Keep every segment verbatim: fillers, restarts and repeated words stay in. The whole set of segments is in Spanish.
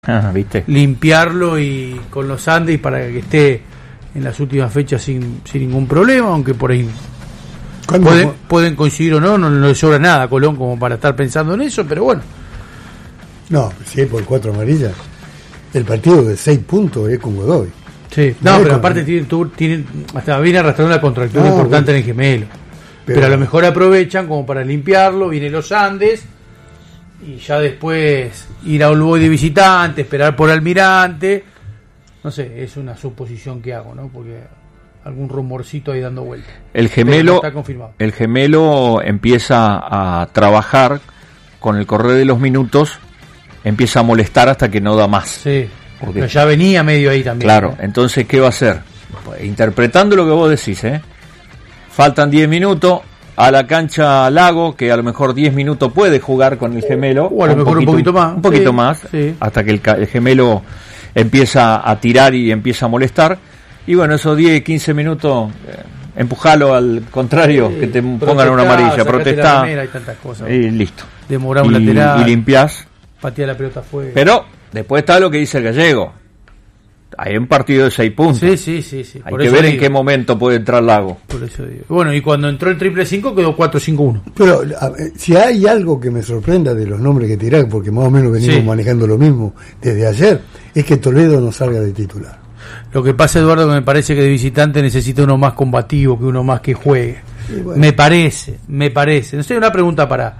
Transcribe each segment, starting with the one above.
Ah, ¿viste? Limpiarlo y con los Andes para que esté en las últimas fechas sin, sin ningún problema, aunque por ahí pueden, pueden coincidir o no, no, no le sobra nada a Colón como para estar pensando en eso, pero bueno. No, si es por cuatro amarillas, el partido de seis puntos es con Godoy. Sí, no, no pero aparte tienen, tienen, hasta viene arrastrando una contractura no, importante bueno, en el gemelo. Pero, pero a lo mejor aprovechan como para limpiarlo, vienen los Andes y ya después ir a Olboy de visitante, esperar por Almirante. No sé, es una suposición que hago, ¿no? Porque algún rumorcito ahí dando vuelta. El gemelo, no está confirmado. El gemelo empieza a trabajar con el correr de los minutos, empieza a molestar hasta que no da más. Sí, porque pero ya venía medio ahí también. Claro, ¿eh? Entonces, ¿qué va a hacer? Pues, interpretando lo que vos decís, ¿eh? Faltan diez minutos. A la cancha Lago, que a lo mejor diez minutos puede jugar con el gemelo. O a lo mejor un poquito, un poquito más. Un poquito sí, más, sí. Hasta que el, el gemelo empieza a tirar y empieza a molestar. Y bueno, esos diez, quince minutos, eh, empujalo al contrario, sí, que te pongan una amarilla, protestar. Hay tantas cosas. Y listo. Demorar un lateral. Y limpiás. Patear la pelota afuera. Pero después está lo que dice el gallego. Hay un partido de seis puntos. Sí, sí, sí, sí. Hay Por que ver digo. En qué momento puede entrar Lago. Por eso digo. Bueno, y cuando entró el triple cinco quedó cuatro cinco uno. Pero a ver, si hay algo que me sorprenda de los nombres que tirás, porque más o menos venimos sí. manejando lo mismo desde ayer, es que Toledo no salga de titular. Lo que pasa, Eduardo, que me parece que de visitante necesita uno más combativo, que uno más que juegue. Sí, bueno. Me parece, me parece. No sé, una pregunta para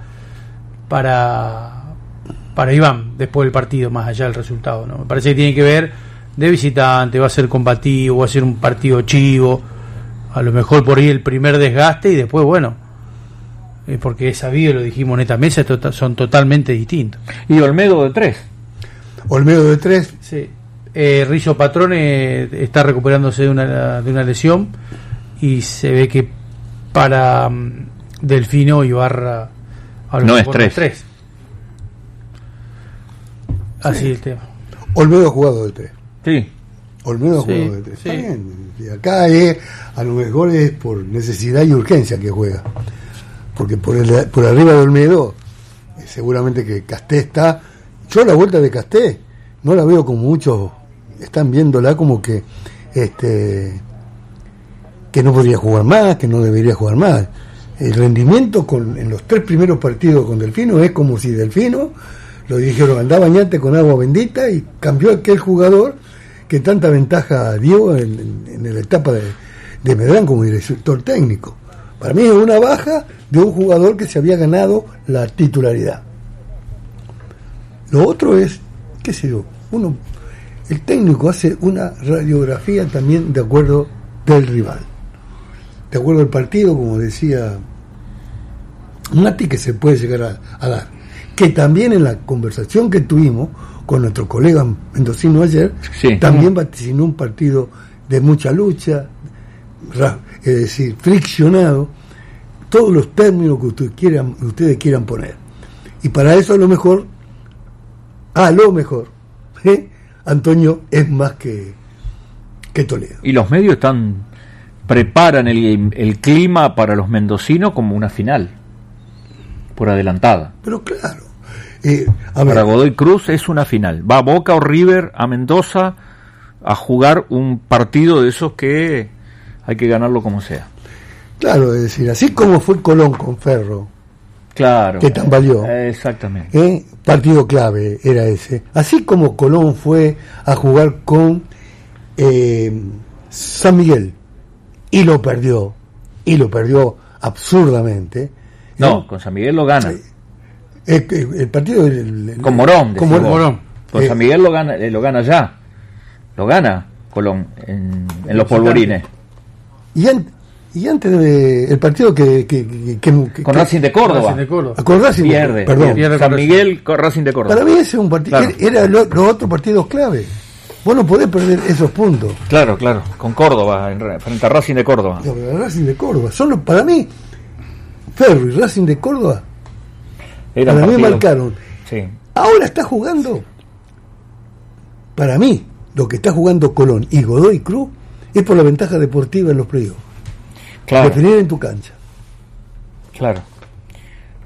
para para Iván después del partido, más allá del resultado, ¿no? Me parece que tiene que ver de visitante, va a ser combativo, va a ser un partido chivo, a lo mejor por ahí el primer desgaste y después, bueno, eh, porque es sabido, lo dijimos en esta mesa, to- son totalmente distintos. Y Olmedo de tres. Olmedo de tres. Sí. Eh, Rizzo Patrone está recuperándose de una, de una lesión y se ve que para um, Delfino Ibarra a lo no mejor es tres. tres. Así sí. el tema. Olmedo ha jugado de tres. Sí. Olmedo ha sí, jugado de tres. sí. Está bien. Y acá es, a lo mejor es por necesidad y urgencia que juega. Porque por el, por arriba de Olmedo, eh, seguramente que Casté está. Yo la vuelta de Casté no la veo como muchos están viéndola como que este que no podría jugar más, que no debería jugar más. El rendimiento con, en los tres primeros partidos con Delfino es como si Delfino lo dijeron, anda bañate con agua bendita y cambió aquel jugador que tanta ventaja dio en, en, en la etapa de, de Medrán como director técnico. Para mí es una baja de un jugador que se había ganado la titularidad. Lo otro es, qué sé yo, uno, el técnico hace una radiografía también de acuerdo del rival, de acuerdo al partido, como decía Mati, que se puede llegar a, a dar. Que también en la conversación que tuvimos con nuestro colega mendocino ayer, sí. también vaticinó un partido de mucha lucha, es decir, friccionado, todos los términos que ustedes quieran, ustedes quieran poner. Y para eso a lo mejor, a lo mejor, ¿eh? Antonio es más que, que Toledo. Y los medios están preparan el, el clima para los mendocinos como una final, por adelantada. Pero claro. Eh, a Para ver. Godoy Cruz es una final. Va Boca o River a Mendoza a jugar un partido de esos que hay que ganarlo como sea. Claro, es decir, así como fue Colón con Ferro, claro, que tambaleó. Eh, exactamente. ¿eh? Partido clave era ese. Así como Colón fue a jugar con eh, San Miguel y lo perdió, y lo perdió absurdamente. No, ¿eh? Con San Miguel lo gana. Eh, El, el, el partido el, el, con Morón, con Morón. Con eh, San Miguel lo gana, eh, lo gana ya, lo gana Colón en, en los polvorines. Y, an, y antes de el partido que, que, que, que con que, Racing de Córdoba, Racing de Córdoba. Con Racing pierde, perdón, pierde San Miguel con Racing de Córdoba. Para mí ese es un partido, claro. Era los lo otros partidos clave. Vos no podés perder esos puntos. Claro, claro, con Córdoba, en, frente a Racing de Córdoba. No, Racing de Córdoba, son los, para mí Ferro y Racing de Córdoba. Era para mí marcaron. Sí. Ahora está jugando, para mí, lo que está jugando Colón y Godoy Cruz es por la ventaja deportiva en los playoffs. Claro. Definir en tu cancha. Claro.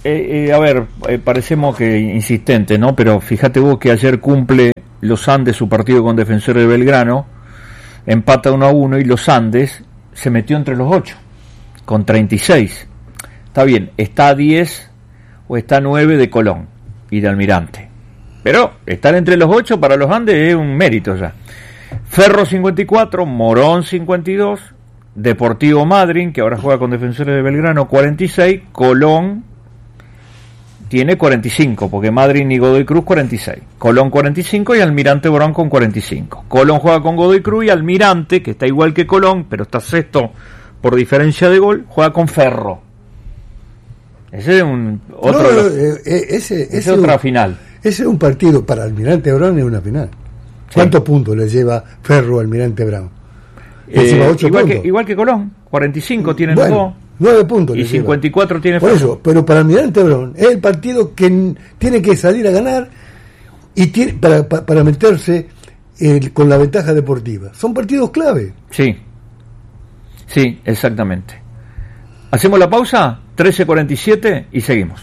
eh, eh, a ver, eh, parecemos que insistente, ¿no? Pero fíjate vos que ayer cumple los Andes su partido con Defensor de Belgrano, empata uno a uno y los Andes se metió entre los ocho, con treinta y seis. Está bien, está a diez o está a nueve de Colón y de Almirante. Pero estar entre los ocho para los Andes es un mérito ya. Ferro cincuenta y cuatro, Morón cincuenta y dos, Deportivo Madryn, que ahora juega con Defensores de Belgrano, cuarenta y seis, Colón tiene cuarenta y cinco, porque Madryn y Godoy Cruz cuarenta y seis, Colón cuarenta y cinco y Almirante Morón con cuarenta y cinco. Colón juega con Godoy Cruz y Almirante, que está igual que Colón, pero está sexto por diferencia de gol, juega con Ferro. Ese es un otro no, de los, eh, eh, ese, ese es otra un, final. Ese es un partido para Almirante Brown, es una final. ¿Cuántos sí. puntos le lleva Ferro a Almirante Brown? Eh, ocho igual, que, igual que Colón, cuarenta y cinco tienen bueno, los dos. nueve puntos. Y cincuenta y cuatro tiene Por Ferro. eso, pero para Almirante Brown es el partido que n- tiene que salir a ganar y tiene para, para, para meterse el, con la ventaja deportiva. Son partidos clave. Sí, sí, exactamente. Hacemos la pausa, trece cuarenta y siete y seguimos.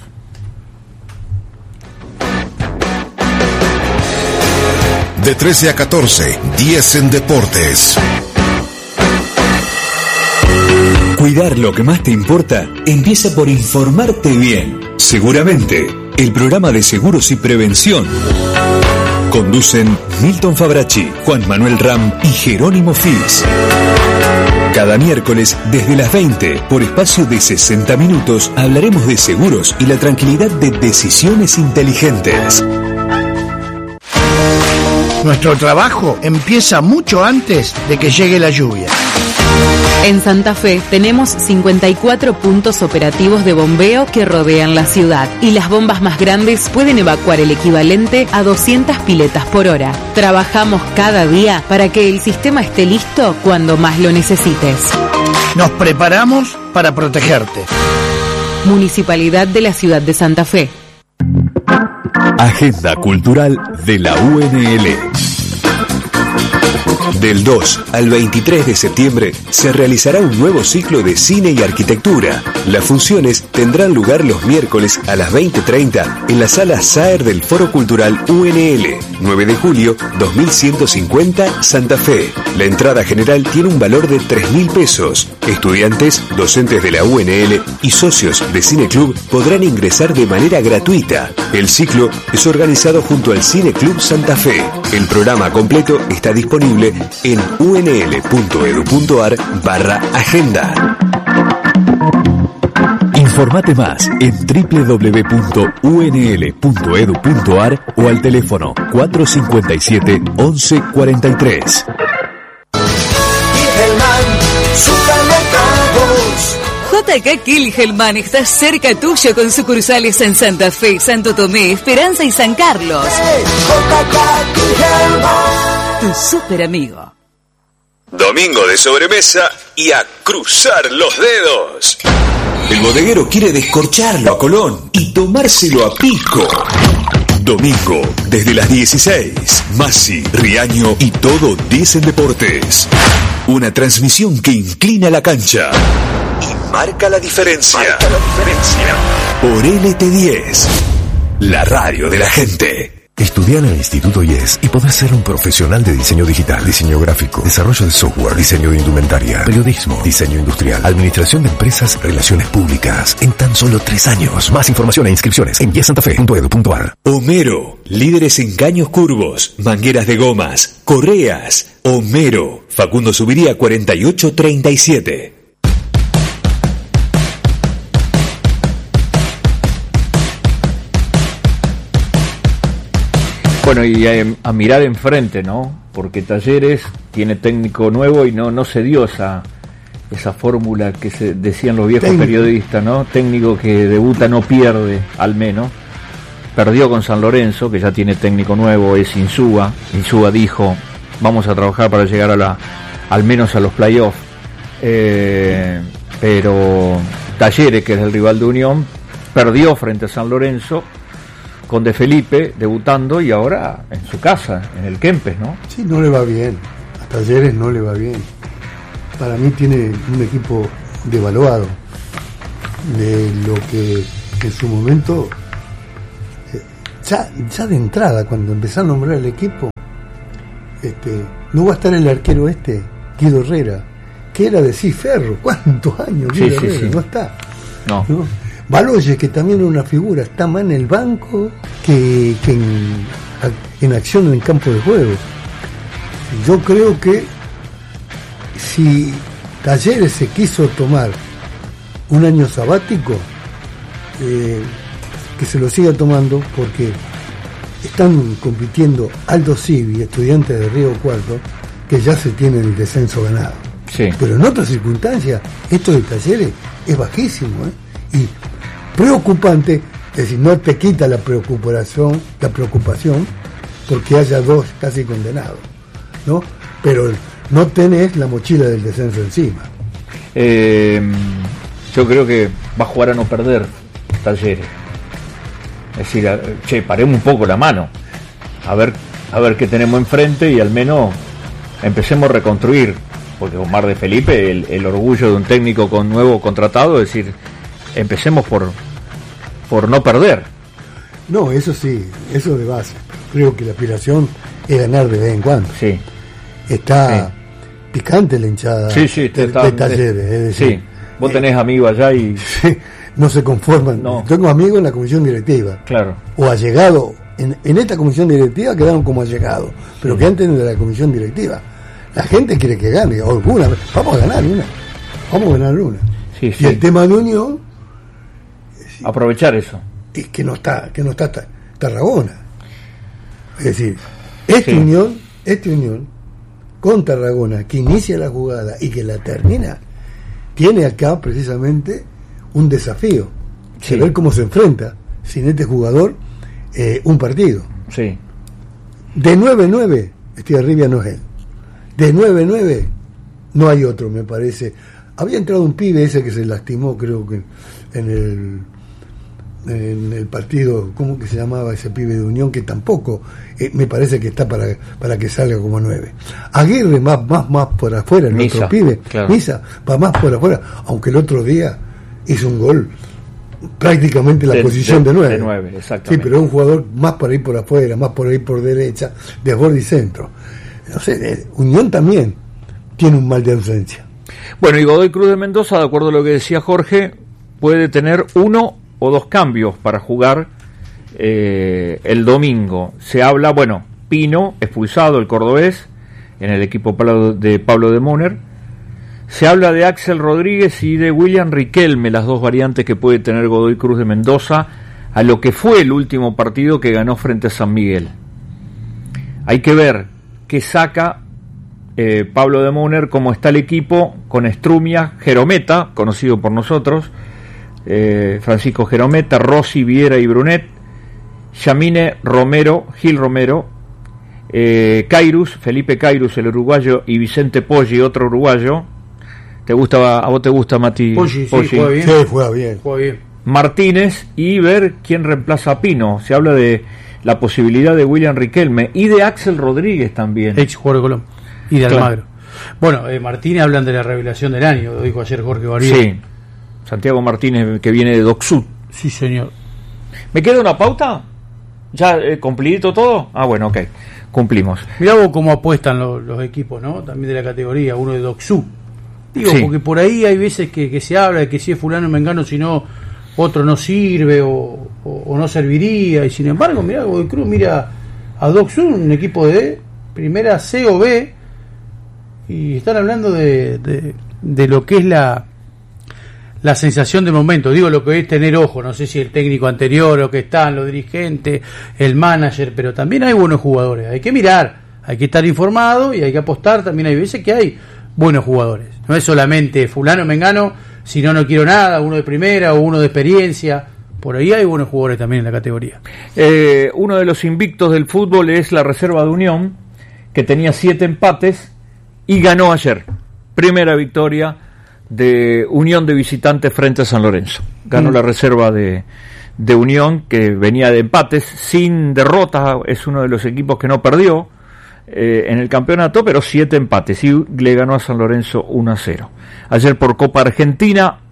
De trece a catorce, diez en Deportes. Cuidar lo que más te importa empieza por informarte bien. Seguramente, el programa de seguros y prevención. Conducen Milton Fabracci, Juan Manuel Ram y Jerónimo Fis. Cada miércoles, desde las veinte, por espacio de sesenta minutos, hablaremos de seguros y la tranquilidad de decisiones inteligentes. Nuestro trabajo empieza mucho antes de que llegue la lluvia. En Santa Fe tenemos cincuenta y cuatro puntos operativos de bombeo que rodean la ciudad y las bombas más grandes pueden evacuar el equivalente a doscientas piletas por hora. Trabajamos cada día para que el sistema esté listo cuando más lo necesites. Nos preparamos para protegerte. Municipalidad de la Ciudad de Santa Fe. Agenda Cultural de la U N L. Del dos al veintitrés de septiembre se realizará un nuevo ciclo de cine y arquitectura. Las funciones tendrán lugar los miércoles a las veinte treinta en la sala Saer del Foro Cultural U N L, nueve de julio, dos mil ciento cincuenta, Santa Fe. La entrada general tiene un valor de tres mil pesos. Estudiantes, docentes de la U N L y socios de Cine Club podrán ingresar de manera gratuita. El ciclo es organizado junto al Cine Club Santa Fe. El programa completo está disponible en unl.edu.ar barra agenda. Informate más en doble u doble u doble u punto u n l punto e d u punto a r o al teléfono cuatro cinco siete, once cuarenta y tres. J K Kilgelman está cerca tuyo con sucursales en Santa Fe, Santo Tomé, Esperanza y San Carlos. Tu super amigo. Domingo de sobremesa y a cruzar los dedos. El bodeguero quiere descorcharlo a Colón y tomárselo a pico. Domingo, desde las dieciséis, Masi, Riaño y todo dicen Deportes. Una transmisión que inclina la cancha y marca la diferencia. Marca la diferencia. Por L T diez, la radio de la gente. Estudiar en el Instituto I E S y poder ser un profesional de diseño digital, diseño gráfico, desarrollo de software, diseño de indumentaria, periodismo, diseño industrial, administración de empresas, relaciones públicas, en tan solo tres años. Más información e inscripciones en yesantafe punto edu punto a r. Homero, líderes en caños curvos, mangueras de gomas, correas. Homero, Facundo Subiría cuarenta y ocho treinta y siete. Bueno, y a, a mirar enfrente, ¿no? Porque Talleres tiene técnico nuevo y no no se dio esa esa fórmula que se decían los viejos técnico. periodistas, ¿no? Técnico que debuta no pierde, al menos. Perdió con San Lorenzo, que ya tiene técnico nuevo, es Insúa. Insúa dijo, vamos a trabajar para llegar a la al menos a los playoffs. Eh, pero Talleres, que es el rival de Unión, perdió frente a San Lorenzo con De Felipe debutando y ahora en su casa, en el Kempes, ¿no? Sí, no le va bien. A Talleres no le va bien. Para mí tiene un equipo devaluado de lo que en su momento, eh, ya, ya de entrada, cuando empezó a nombrar el equipo, este, no va a estar el arquero este, Guido Herrera, que era de Ciferro. ¿Cuántos años Guido sí, sí, Herrera? sí. No está. No. ¿No? Baloyes, que también era una figura, está más en el banco que, que en, en acción en el campo de juego. Yo creo que si Talleres se quiso tomar un año sabático, eh, que se lo siga tomando, porque están compitiendo Aldo Civi, Estudiantes de Río Cuarto, que ya se tienen el descenso ganado. Sí. Pero en otras circunstancias, esto de Talleres es bajísimo, ¿eh? Y preocupante, es decir, no te quita la preocupación, la preocupación, porque haya dos casi condenados, ¿no? Pero no tenés la mochila del descenso encima. Eh, yo creo que va a jugar a no perder Talleres. Es decir, a, che, paremos un poco la mano, a ver, a ver qué tenemos enfrente y al menos empecemos a reconstruir, porque Omar de Felipe, el, el orgullo de un técnico con nuevo contratado, es decir, empecemos por por no perder. No, eso sí, eso de base. Creo que la aspiración es ganar de vez en cuando. Sí. Está sí. picante la hinchada sí, sí, de, está, de Talleres. Es decir, sí. Vos tenés amigos allá y... Sí, no se conforman. No. Tengo amigos en la comisión directiva. Claro. O allegado. En, en esta comisión directiva quedaron como allegados, pero sí. que antes de la comisión directiva. La gente quiere que gane. O una, vamos a ganar una. Vamos a ganar una. Sí, sí. Y el tema de Unión... Aprovechar eso. Es que no está, que no está Tarragona. Es decir, esta sí. Unión, esta Unión con Tarragona, que inicia la jugada y que la termina, tiene acá precisamente un desafío, sí. de ver cómo se enfrenta sin este jugador eh, un partido. Sí. De nueve nueve, Estigarribia no es él. De nueve nueve no hay otro, me parece. Había entrado un pibe ese que se lastimó, creo que en el en el partido, ¿cómo que se llamaba ese pibe de Unión? Que tampoco eh, me parece que está para para que salga como nueve. Aguirre más más más por afuera, el Misa, otro pibe, claro. Misa va más por afuera, aunque el otro día hizo un gol prácticamente la de, posición de, de nueve. De nueve, exactamente. Sí, pero es un jugador más por ahí por afuera, más por ahí por derecha, desborde y centro. No sé, eh, Unión también tiene un mal de ausencia. Bueno, y Godoy Cruz de Mendoza, de acuerdo a lo que decía Jorge, puede tener uno o dos cambios para jugar eh, el domingo. Se habla, bueno, Pino, expulsado, el cordobés, en el equipo de Pablo de Moner. Se habla de Axel Rodríguez y de William Riquelme, las dos variantes que puede tener Godoy Cruz de Mendoza, a lo que fue el último partido que ganó frente a San Miguel. Hay que ver qué saca eh, Pablo de Moner, cómo está el equipo, con Estrumia, Jerometa, conocido por nosotros, eh, Francisco Jerometa, Rossi, Viera y Brunet, Yamine Romero, Gil Romero, eh, Cairus, Felipe Cairus, el uruguayo, y Vicente Poggi, otro uruguayo. ¿Te gusta, a vos te gusta, Mati? Poggi, sí, Poggi. juega bien. Sí, juega bien. Juega bien. Martínez, y ver quién reemplaza a Pino. Se habla de la posibilidad de William Riquelme y de Axel Rodríguez también. Ex jugador de Colón. Y de Claro. Almagro. Bueno, eh, Martínez hablan de la revelación del año, lo dijo ayer Jorge Barbieri. Sí, Santiago Martínez, que viene de Docsud. Sí, señor. ¿Me queda una pauta? ¿Ya eh, cumplidito todo? Ah, bueno, ok, cumplimos. Mirá vos cómo apuestan los, los equipos, ¿no? También de la categoría, uno de Docsud. Digo, Sí. porque por ahí hay veces que, que se habla de que si es fulano mengano, si no, otro no sirve o, o, o no serviría. Y sin embargo, mirá, Godoy Cruz mira a Docsud, un equipo de primera C o B, y están hablando de, de, de lo que es la la sensación del momento. Digo, lo que es tener ojo, no sé si el técnico anterior, lo que están, los dirigentes, el manager, pero también hay buenos jugadores. Hay que mirar, hay que estar informado y hay que apostar. También hay veces que hay buenos jugadores. No es solamente fulano mengano, si no, no quiero nada, uno de primera o uno de experiencia. Por ahí hay buenos jugadores también en la categoría. Eh, uno de los invictos del fútbol es la Reserva de Unión, que tenía siete empates y ganó ayer. Primera victoria de Unión de visitante frente a San Lorenzo. Ganó mm. la Reserva de, de Unión, que venía de empates, sin derrotas. Es uno de los equipos que no perdió eh, en el campeonato, pero siete empates, y le ganó a San Lorenzo uno a cero. Ayer por Copa Argentina,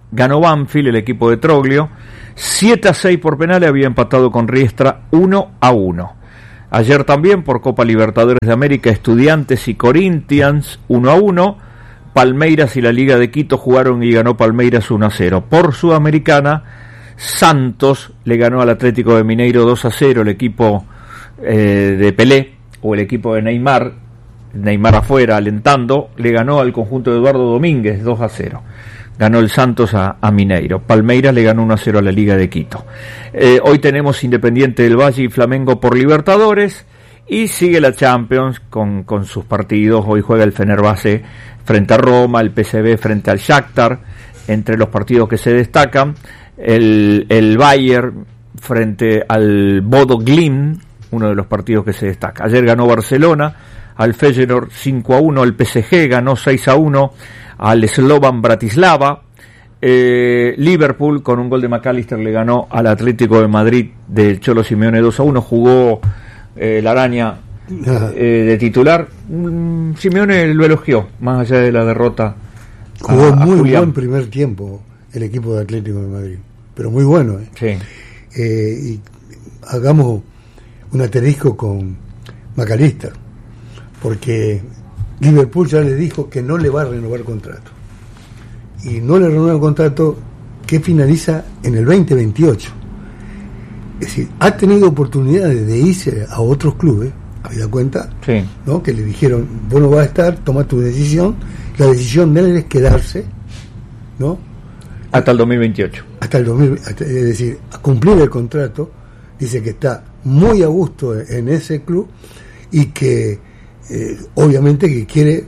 ganó Banfield, el equipo de Troglio. siete a seis por penales, había empatado con Riestra uno a uno. Ayer también por Copa Libertadores de América, Estudiantes y Corinthians uno a uno. Palmeiras y la Liga de Quito jugaron y ganó Palmeiras uno a cero. Por Sudamericana, Santos le ganó al Atlético de Mineiro dos a cero, el equipo eh, de Pelé, o el equipo de Neymar, Neymar afuera alentando, le ganó al conjunto de Eduardo Domínguez dos a cero. Ganó el Santos a, a Mineiro. Palmeiras le ganó uno a cero a la Liga de Quito. Eh, hoy tenemos Independiente del Valle y Flamengo por Libertadores, y sigue la Champions con, con sus partidos. Hoy juega el Fenerbahce frente a Roma, el P S V frente al Shakhtar, entre los partidos que se destacan. El, el Bayern frente al Bodo Glimt, uno de los partidos que se destaca. Ayer ganó Barcelona al Feyenoord cinco a uno, el P S G ganó seis a uno al Slovan Bratislava. eh, Liverpool con un gol de McAllister le ganó al Atlético de Madrid del Cholo Simeone dos a uno. Jugó eh, la araña eh, de titular. mm, Simeone lo elogió, más allá de la derrota. Jugó a, a muy Julián. buen primer tiempo el equipo de Atlético de Madrid, pero muy bueno, ¿eh? Sí. Eh, y hagamos un asterisco con McAllister, porque Liverpool ya le dijo que no le va a renovar contrato, y no le renueva el contrato que finaliza en el veinte veintiocho. Es decir, ha tenido oportunidades de irse a otros clubes, habida cuenta, Sí. ¿no? Que le dijeron, vos no vas a estar, toma tu decisión. La decisión de él es quedarse, ¿no? Hasta el dos mil veintiocho. Hasta el dos mil, hasta, es decir, a cumplir el contrato. Dice que está muy a gusto en ese club y que eh, obviamente que quiere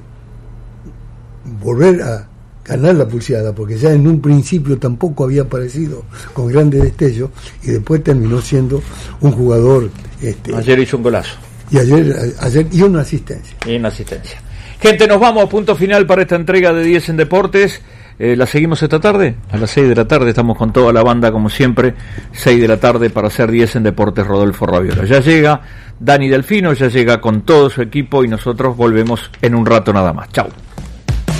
volver a ganar la pulseada, porque ya en un principio tampoco había aparecido con grandes destellos y después terminó siendo un jugador este, Ayer hizo un golazo y ayer, ayer y una asistencia. y una asistencia. Gente, nos vamos, punto final para esta entrega de diez en Deportes. Eh, la seguimos esta tarde, a las seis de la tarde, estamos con toda la banda como siempre, seis de la tarde para hacer diez en Deportes Rodolfo Raviola. Ya llega Dani Delfino, ya llega con todo su equipo y nosotros volvemos en un rato nada más. Chau.